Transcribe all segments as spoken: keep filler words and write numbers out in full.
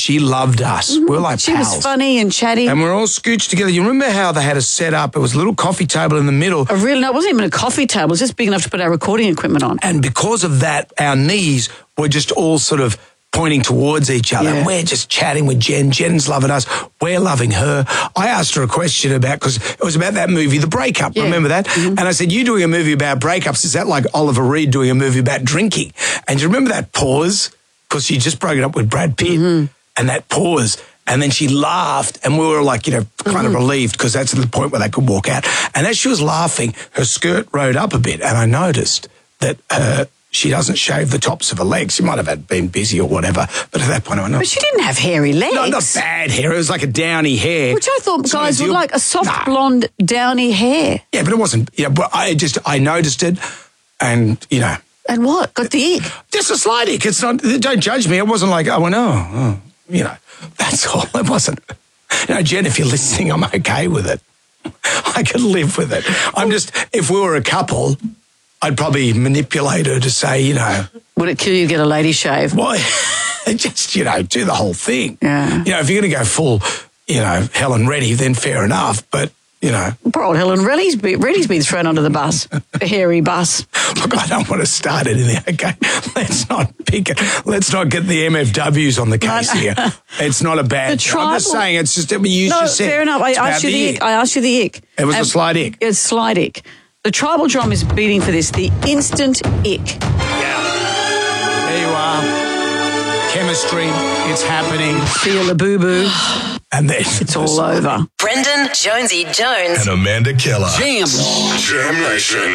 She loved us. Mm-hmm. We were like she pals. She was funny and chatty. And we we're all scooched together. You remember how they had us set up? It was a little coffee table in the middle. A real, no, it wasn't even a coffee table. It was just big enough to put our recording equipment on. And because of that, our knees were just all sort of pointing towards each other. Yeah. And we're just chatting with Jen. Jen's loving us. We're loving her. I asked her a question about, because it was about that movie, The Breakup. Yeah. Remember that? Mm-hmm. And I said, you doing a movie about breakups, is that like Oliver Reed doing a movie about drinking? And do you remember that pause? Because she just broke it up with Brad Pitt. Mm-hmm. And that pause. And then she laughed, and we were like, you know, kind mm-hmm. of relieved, because that's the point where they could walk out. And as she was laughing, her skirt rode up a bit, and I noticed that her... she doesn't shave the tops of her legs. She might have had been busy or whatever. But at that point, I went, no. But she didn't have hairy legs. No, not bad hair. It was like a downy hair. Which I thought it's guys would deal- like, a soft nah. blonde downy hair. Yeah, but it wasn't. Yeah, but I just, I noticed it, and, you know. And what? Got the ick? Just a slight ick. It's not, don't judge me. It wasn't like, I went, oh, oh, you know, that's all. It wasn't. You know, Jen, if you're listening, I'm okay with it. I can live with it. I'm just, if we were a couple, I'd probably manipulate her to say, you know. Would it kill you to get a lady shave? Why? Just, you know, do the whole thing. Yeah. You know, if you're going to go full, you know, Helen Reddy, then fair enough. But, you know. Poor old Helen Reddy's been, Reddy's been thrown under the bus, a hairy bus. Look, I don't want to start anything, okay? Let's not pick it. Let's not get the M F Ws on the case here. It's not a bad The tribal, I'm just saying, it's just, I mean, you no, just said. fair enough. I asked you the ick. I asked you the ick. It was and a slight ick. It's a slight ick. The tribal drum is beating for this, the instant ick. Yeah. There you are. Chemistry, it's happening. Feel a boo-boo. And then it's all over. Brendan, Jonesy Jones. And Amanda Keller. Jam. Jam Nation.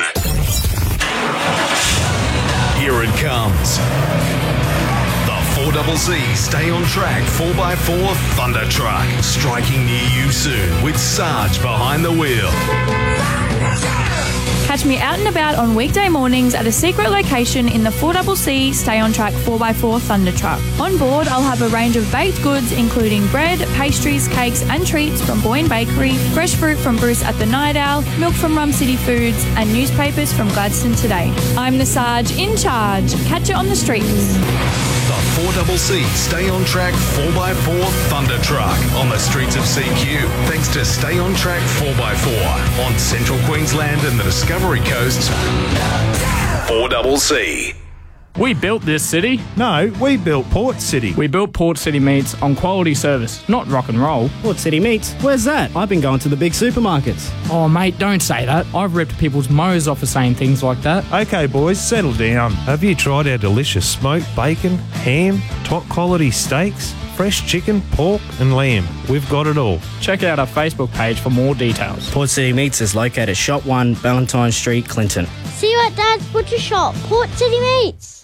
Here it comes. The four C C Stay on Track four by four Thunder Truck. Striking near you soon with Sarge behind the wheel. Catch me out and about on weekday mornings at a secret location in the four C C Stay on Track four by four Thunder Truck. On board, I'll have a range of baked goods including bread, pastries, cakes and treats from Boyne Bakery, fresh fruit from Bruce at the Night Owl, milk from Rum City Foods and newspapers from Gladstone Today. I'm the Sarge in charge. Catch it on the streets. The four C C Stay on Track four by four Thunder Truck on the streets of C Q. Thanks to Stay on Track four by four on Central Queensland and the Discovery Coast. four C C. We built this city. No, we built Port City. We built Port City Meats on quality service, not rock and roll. Port City Meats? Where's that? I've been going to the big supermarkets. Oh, mate, don't say that. I've ripped people's mows off for saying things like that. Okay, boys, settle down. Have you tried our delicious smoked bacon, ham, top quality steaks, fresh chicken, pork and lamb? We've got it all. Check out our Facebook page for more details. Port City Meats is located at Shop one, Valentine Street, Clinton. See you at Dad's Butcher Shop, Port City Meats.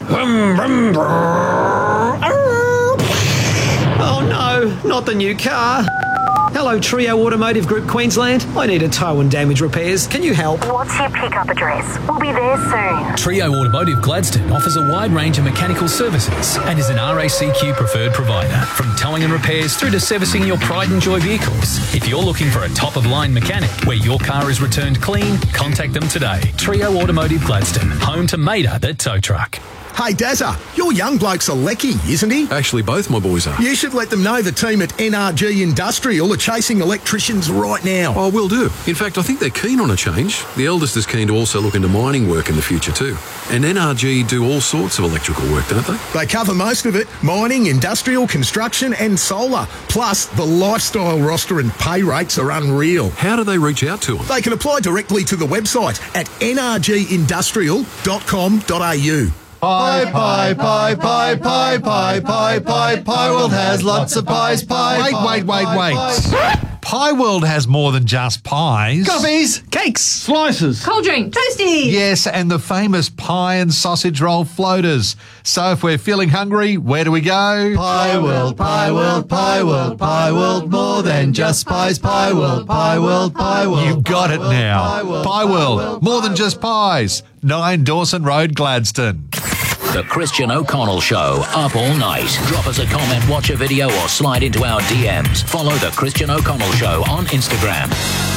Oh no, not the new car. Hello, Trio Automotive Group Queensland. I need a tow and damage repairs. Can you help? What's your pickup address? We'll be there soon. Trio Automotive Gladstone offers a wide range of mechanical services and is an R A C Q preferred provider. From towing and repairs through to servicing your pride and joy vehicles. If you're looking for a top-of-line mechanic where your car is returned clean, contact them today. Trio Automotive Gladstone, home to Mater, the tow truck. Hey, Dazza, your young bloke's a lecky, isn't he? Actually, both my boys are. You should let them know the team at N R G Industrial are chasing electricians right now. Oh, will do. In fact, I think they're keen on a change. The eldest is keen to also look into mining work in the future too. And N R G do all sorts of electrical work, don't they? They cover most of it. Mining, industrial, construction and solar. Plus, the lifestyle roster and pay rates are unreal. How do they reach out to them? They can apply directly to the website at n r g industrial dot com dot a u. Pie, pie, pie, pie, pie, pie, pie, pie, Pie World has lots of pies, pie. Wait, wait, wait, wait. Pie World has more than just pies. Coffees, cakes, slices, cold drink, toasties. Yes, and the famous pie and sausage roll floaters. So if we're feeling hungry, where do we go? Pie World, Pie World, Pie World, Pie World, more than just pies, Pie World, Pie World, Pie World. You've got it now. Pie World, more than just pies. nine Dawson Road, Gladstone. The Christian O'Connell Show, up all night. Drop us a comment, watch a video, or slide into our D Ms. Follow The Christian O'Connell Show on Instagram.